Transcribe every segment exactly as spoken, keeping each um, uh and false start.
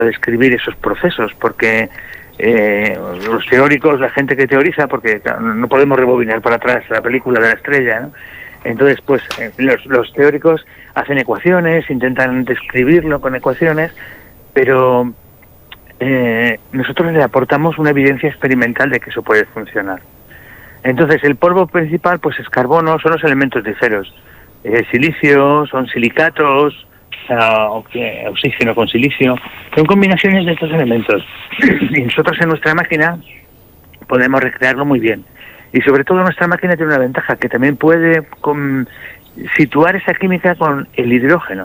describir esos procesos, porque eh, los teóricos, la gente que teoriza, porque no podemos rebobinar para atrás la película de la estrella, ¿no? Entonces, pues eh, los, los teóricos hacen ecuaciones, intentan describirlo con ecuaciones, pero eh, nosotros le aportamos una evidencia experimental de que eso puede funcionar. Entonces, el polvo principal, pues es carbono, son los elementos ligeros. Eh, silicio, son silicatos, o que, oxígeno con silicio, son combinaciones de estos elementos. Y nosotros en nuestra máquina podemos recrearlo muy bien. Y sobre todo nuestra máquina tiene una ventaja, que también puede con, situar esa química con el hidrógeno,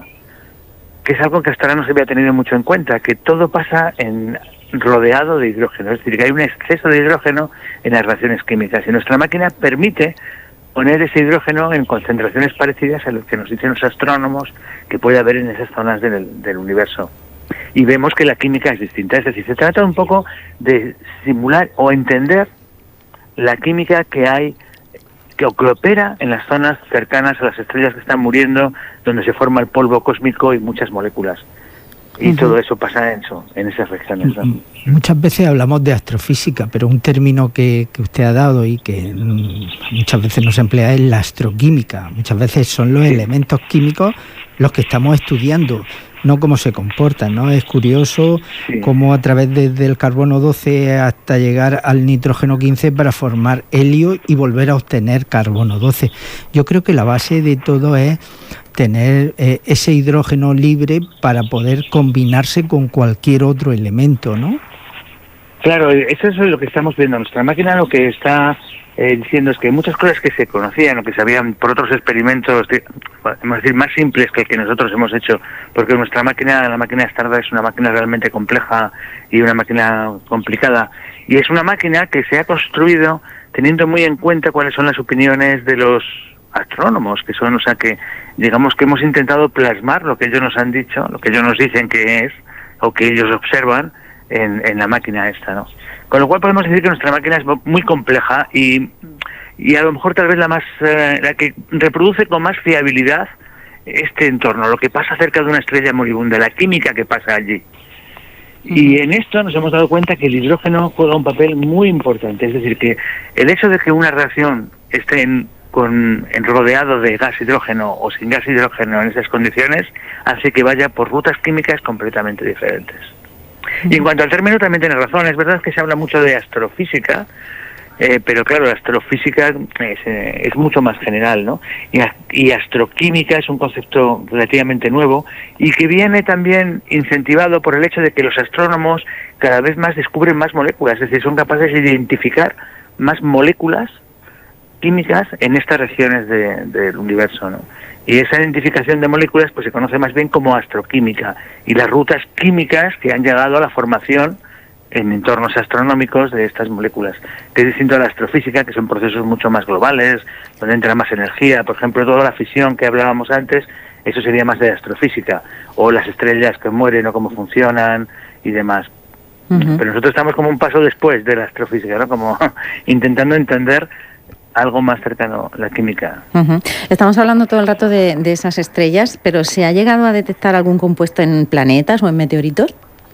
que es algo que hasta ahora no se había tenido mucho en cuenta, que todo pasa en rodeado de hidrógeno, es decir, que hay un exceso de hidrógeno en las reacciones químicas. Y nuestra máquina permite poner ese hidrógeno en concentraciones parecidas a lo que nos dicen los astrónomos que puede haber en esas zonas del, del universo. Y vemos que la química es distinta. Es decir, se trata un poco de simular o entender la química que hay, que, que opera en las zonas cercanas a las estrellas que están muriendo, donde se forma el polvo cósmico y muchas moléculas. Y uh-huh. todo eso pasa en eso, en esas regiones, ¿no? Muchas veces hablamos de astrofísica, pero un término que, que usted ha dado y que muchas veces no se emplea es la astroquímica. Muchas veces son los sí. elementos químicos los que estamos estudiando, no cómo se comportan, ¿no? Es curioso sí. cómo a través de, del carbono doce hasta llegar al nitrógeno quince para formar helio y volver a obtener carbono doce. Yo creo que la base de todo es tener eh, ese hidrógeno libre para poder combinarse con cualquier otro elemento, ¿no? Claro, eso es lo que estamos viendo. Nuestra máquina lo que está eh, diciendo es que muchas cosas que se conocían o que sabían por otros experimentos, vamos a decir, más simples que el que nosotros hemos hecho, porque nuestra máquina, la máquina Stardust, es una máquina realmente compleja y una máquina complicada. Y es una máquina que se ha construido teniendo muy en cuenta cuáles son las opiniones de los astrónomos, que son, o sea, que digamos que hemos intentado plasmar lo que ellos nos han dicho, lo que ellos nos dicen que es, o que ellos observan en, en la máquina esta, ¿no? Con lo cual podemos decir que nuestra máquina es muy compleja y, y a lo mejor tal vez la más eh, la que reproduce con más fiabilidad este entorno, lo que pasa cerca de una estrella moribunda, la química que pasa allí. Y en esto nos hemos dado cuenta que el hidrógeno juega un papel muy importante, es decir, que el hecho de que una reacción esté en con en rodeado de gas hidrógeno o sin gas hidrógeno en esas condiciones, hace que vaya por rutas químicas completamente diferentes. Y en cuanto al término también tiene razón, es verdad que se habla mucho de astrofísica, eh, pero claro, la astrofísica es, eh, es mucho más general, ¿no? Y, y astroquímica es un concepto relativamente nuevo y que viene también incentivado por el hecho de que los astrónomos cada vez más descubren más moléculas, es decir, son capaces de identificar más moléculas químicas en estas regiones de, del universo, ¿no? Y esa identificación de moléculas pues se conoce más bien como astroquímica, y las rutas químicas que han llegado a la formación en entornos astronómicos de estas moléculas, que es distinto a la astrofísica, que son procesos mucho más globales, donde entra más energía. Por ejemplo, toda la fisión que hablábamos antes, eso sería más de astrofísica, o las estrellas que mueren o cómo funcionan y demás. Uh-huh. Pero nosotros estamos como un paso después de la astrofísica, ¿no? Como intentando entender algo más cercano a la química. Uh-huh. Estamos hablando todo el rato de, de esas estrellas, pero ¿se ha llegado a detectar algún compuesto en planetas o en meteoritos?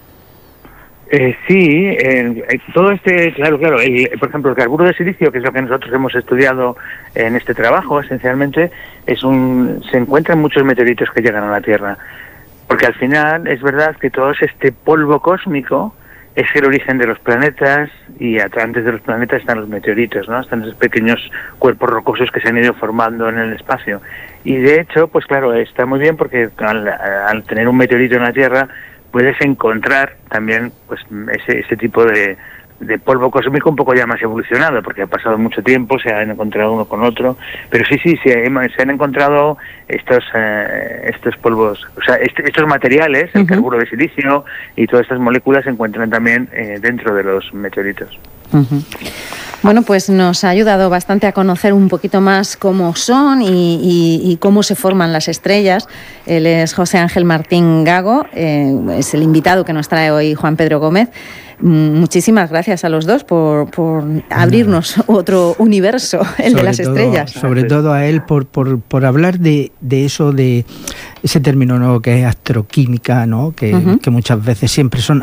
Eh, sí, eh, todo este, claro, claro, el, por ejemplo, el carburo de silicio, que es lo que nosotros hemos estudiado en este trabajo, esencialmente, es un, se encuentra en muchos meteoritos que llegan a la Tierra, porque al final es verdad que todo este polvo cósmico es el origen de los planetas, y antes de los planetas están los meteoritos, ¿no? Están esos pequeños cuerpos rocosos que se han ido formando en el espacio. Y de hecho, pues claro, está muy bien porque al, al tener un meteorito en la Tierra puedes encontrar también pues ese, ese tipo de, de polvo cósmico un poco ya más evolucionado, porque ha pasado mucho tiempo, se han encontrado uno con otro, pero sí, sí, se, se han encontrado estos eh, estos polvos, o sea, este, estos materiales, el uh-huh. carburo de silicio y todas estas moléculas se encuentran también eh, dentro de los meteoritos. Uh-huh. Bueno, pues nos ha ayudado bastante a conocer un poquito más cómo son y, y, y cómo se forman las estrellas. Él es José Ángel Martín Gago, eh, es el invitado que nos trae hoy Juan Pedro Gómez. Muchísimas gracias a los dos por, por abrirnos otro universo, el sobre de las todo, estrellas. Sobre todo a él por, por, por hablar de, de eso, de ese término nuevo que es astroquímica, ¿no? Que, uh-huh. que muchas veces siempre son